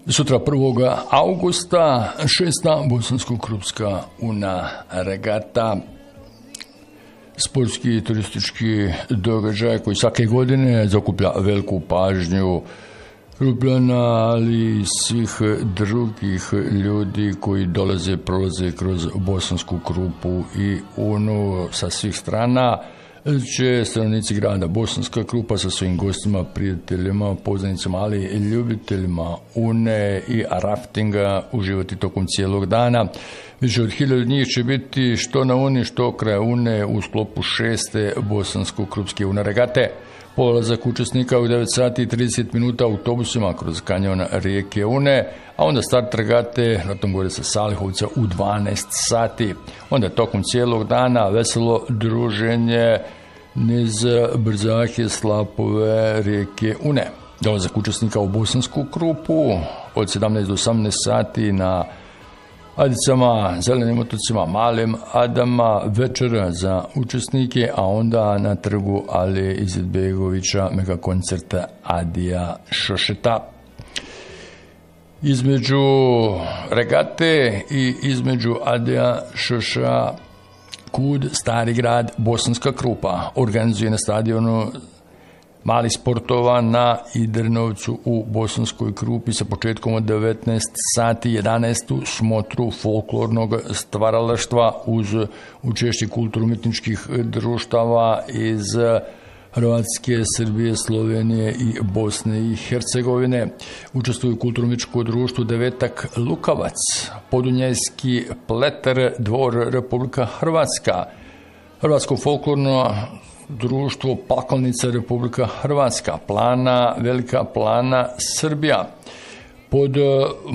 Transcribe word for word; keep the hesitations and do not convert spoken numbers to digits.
Sutra prvog augusta šesta bosansko-krupska una regata, sportski i turistički događaj koji svake godine zakuplja veliku pažnju Krupljana, ali i svih drugih ljudi koji dolaze, prolaze kroz Bosansku Krupu i Unu sa svih strana. Će stanovnici grada Bosanska Krupa sa svojim gostima, prijateljima, poznanicima, ali i ljubiteljima Une i raftinga uživati tokom cijelog dana. Više od hiljadu njih će biti što na Uni, što kraja Une u sklopu šeste bosansko-krupske Una regate. Polazak učesnika u devet sati i trideset minuta autobusima kroz kanjon rijeke Une, a onda start regate ratom gore sa Salihovca u dvanaest sati. Onda tokom cijelog dana veselo druženje niz brzake slapove rijeke Une. Dolazak učesnika u Bosansku Krupu od sedamnaest do osamnaest sati na Adicama, Zelenim otocima, Malim Adama, večera za učesnike, a onda na trgu Alije Izetbegovića mega koncerta Adija Šošeta. Između regate i između Adija Šoša Kud Stari grad Bosanska Krupa organizuje na stadionu Mali sportova na Idrenovcu u Bosanskoj Krupi sa početkom od devetnaest sati jedanaestu smotru folklornog stvaralaštva uz učešće kulturno-umjetničkih društava iz Hrvatske, Srbije, Slovenije i Bosne i Hercegovine. Učestvuju kulturno-umjetničko društvo Devetak Lukavac, Podunjajski Pleter, Dvor Republika Hrvatska, Hrvatsko folklorno društvo Paklnica Republika Hrvatska, Plana, Velika Plana Srbija. Pod